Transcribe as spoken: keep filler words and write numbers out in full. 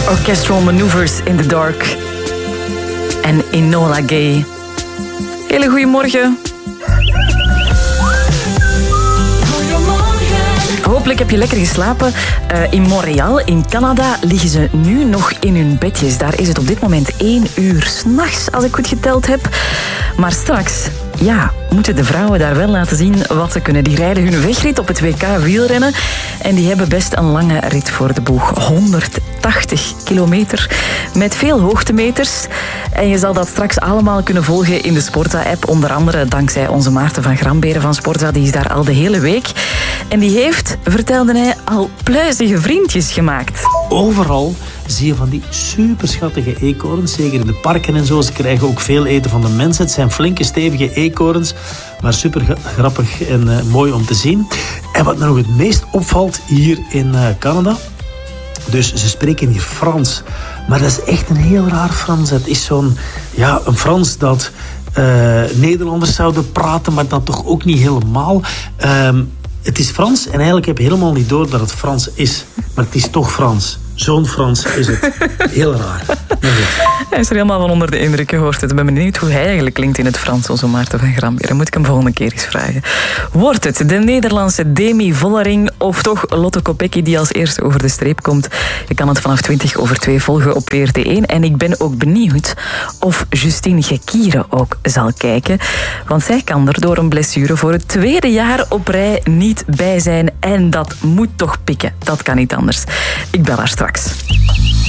Orchestral Maneuvers in the Dark. En Enola Gay. Hele goeiemorgen. Hopelijk heb je lekker geslapen. Uh, in Montreal, in Canada, liggen ze nu nog in hun bedjes. Daar is het op dit moment één uur 's nachts, als ik goed geteld heb. Maar straks, ja, moeten de vrouwen daar wel laten zien wat ze kunnen. Die rijden hun wegrit op het W K wielrennen. En die hebben best een lange rit voor de boeg. honderdtachtig kilometer met veel hoogtemeters. En je zal dat straks allemaal kunnen volgen in de Sporza-app. Onder andere dankzij onze Maarten van Gramberen van Sporza. Die is daar al de hele week. En die heeft, vertelde hij, al pluizige vriendjes gemaakt. Overal zie je van die superschattige eekhoorns. Zeker in de parken en zo. Ze krijgen ook veel eten van de mensen. Het zijn flinke, stevige eekhoorns. Maar super grappig en uh, mooi om te zien. En wat me nog het meest opvalt hier in uh, Canada... Dus ze spreken hier Frans. Maar dat is echt een heel raar Frans. Het is zo'n ja, een Frans dat uh, Nederlanders zouden praten, maar dat toch ook niet helemaal. Uh, het is Frans en eigenlijk heb je helemaal niet door dat het Frans is. Maar het is toch Frans. Zo'n Frans is het. Heel raar. Hij is er helemaal van onder de indruk, je hoort het. Ik ben benieuwd hoe hij eigenlijk klinkt in het Frans, onze Maarten van Gramberen. Moet ik hem volgende keer eens vragen. Wordt het de Nederlandse Demi Vollering of toch Lotte Kopecky die als eerste over de streep komt? Je kan het vanaf twintig over twee volgen op V R T één. En ik ben ook benieuwd of Justine Gekiere ook zal kijken. Want zij kan er door een blessure voor het tweede jaar op rij niet bij zijn. En dat moet toch pikken. Dat kan niet anders. Ik bel haar straks.